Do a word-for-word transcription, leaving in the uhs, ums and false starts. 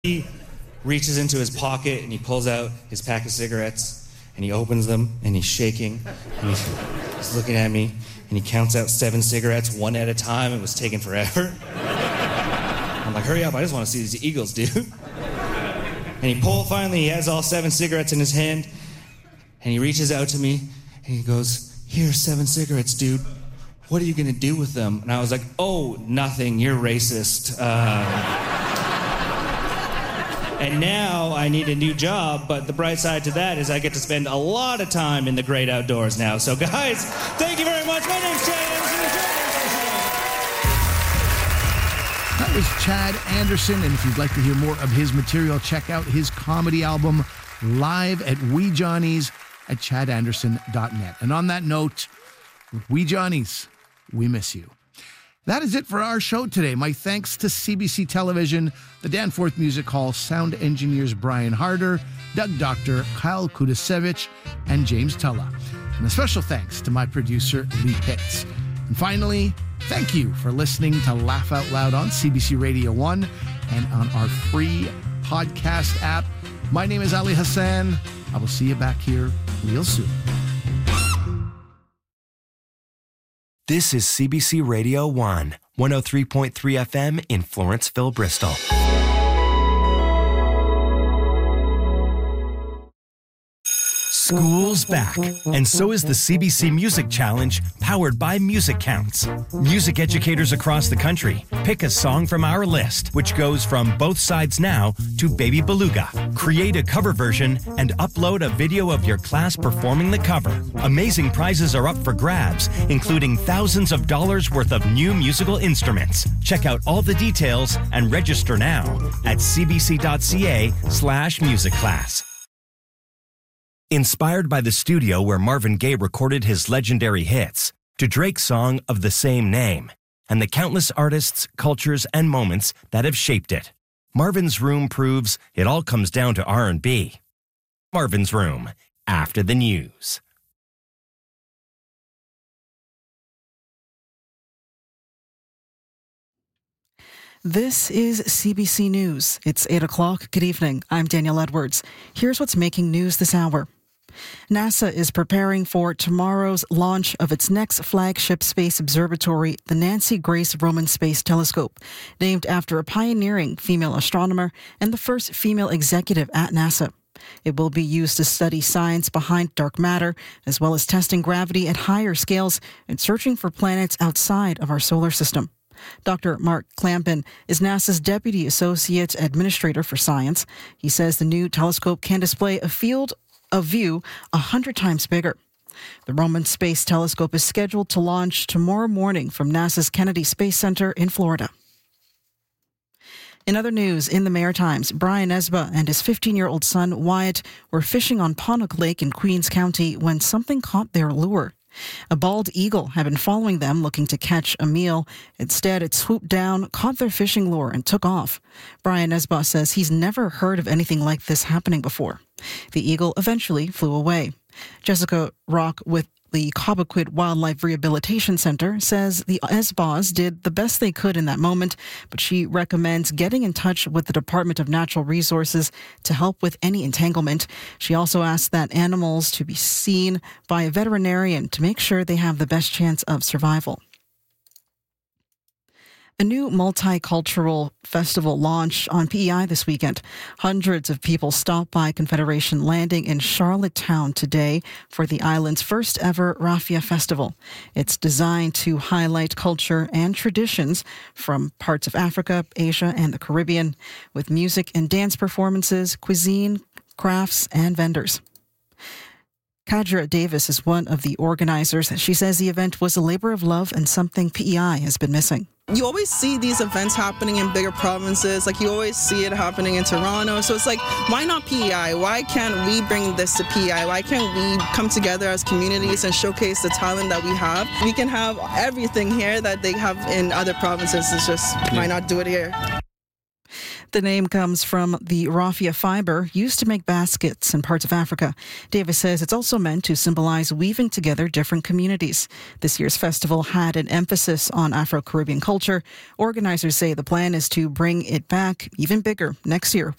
He reaches into his pocket and he pulls out his pack of cigarettes and he opens them and he's shaking and he's looking at me and he counts out seven cigarettes one at a time. It was taking forever. I'm like, hurry up, I just want to see these Eagles, dude. And he pulled, finally, he has all seven cigarettes in his hand and he reaches out to me and he goes, "Here's seven cigarettes, dude. What are you going to do with them?" And I was like, "Oh, nothing, you're racist." Uh... And now I need a new job, but the bright side to that is I get to spend a lot of time in the great outdoors now. So guys, thank you very much. My name's Chad Anderson. That was Chad Anderson, and if you'd like to hear more of his material, check out his comedy album live at Wee Johnny's at chad anderson dot net. And on that note, Wee Johnny's, we miss you. That is it for our show today. My thanks to C B C Television, the Danforth Music Hall sound engineers Brian Harder, Doug Doctor, Kyle Kudasevich, and James Tulla. And a special thanks to my producer, Lee Pitts. And finally, thank you for listening to Laugh Out Loud on C B C Radio one and on our free podcast app. My name is Ali Hassan. I will see you back here real soon. This is C B C Radio one, one oh three point three F M in Florenceville, Bristol. School's back, and so is the C B C Music Challenge, powered by Music Counts. Music educators across the country pick a song from our list, which goes from Both Sides Now to Baby Beluga. Create a cover version and upload a video of your class performing the cover. Amazing prizes are up for grabs, including thousands of dollars worth of new musical instruments. Check out all the details and register now at cbc.ca slash music class. Inspired by the studio where Marvin Gaye recorded his legendary hits, to Drake's song of the same name, and the countless artists, cultures, and moments that have shaped it, Marvin's Room proves it all comes down to R and B. Marvin's Room, after the news. This is C B C News. It's eight o'clock. Good evening. I'm Danielle Edwards. Here's what's making news this hour. NASA is preparing for tomorrow's launch of its next flagship space observatory, the Nancy Grace Roman Space Telescope, named after a pioneering female astronomer and the first female executive at NASA. It will be used to study science behind dark matter, as well as testing gravity at higher scales and searching for planets outside of our solar system. Doctor Mark Clampin is NASA's Deputy Associate Administrator for Science. He says the new telescope can display a field of view a hundred times bigger. The Roman Space Telescope is scheduled to launch tomorrow morning from NASA's Kennedy Space Center in Florida. In other news, in the Maritimes, Brian Esba and his fifteen-year-old son Wyatt were fishing on Ponnock Lake in Queens County when something caught their lure. A bald eagle had been following them looking to catch a meal. Instead, it swooped down, caught their fishing lure, and took off. Brian Esba says he's never heard of anything like this happening before. The eagle eventually flew away. Jessica Rock with the Cobequid Wildlife Rehabilitation Center says the Esbas did the best they could in that moment, but she recommends getting in touch with the Department of Natural Resources to help with any entanglement. She also asks that animals to be seen by a veterinarian to make sure they have the best chance of survival. A new multicultural festival launched on P E I this weekend. Hundreds of people stopped by Confederation Landing in Charlottetown today for the island's first ever Raffia Festival. It's designed to highlight culture and traditions from parts of Africa, Asia, and the Caribbean, with music and dance performances, cuisine, crafts, and vendors. Kadra Davis is one of the organizers. She says the event was a labor of love and something P E I has been missing. You always see these events happening in bigger provinces, like you always see it happening in Toronto. So it's like, why not P E I? Why can't we bring this to P E I? Why can't we come together as communities and showcase the talent that we have? We can have everything here that they have in other provinces. It's just, why not do it here? The name comes from the raffia fiber used to make baskets in parts of Africa. Davis says it's also meant to symbolize weaving together different communities. This year's festival had an emphasis on Afro-Caribbean culture. Organizers say the plan is to bring it back even bigger next year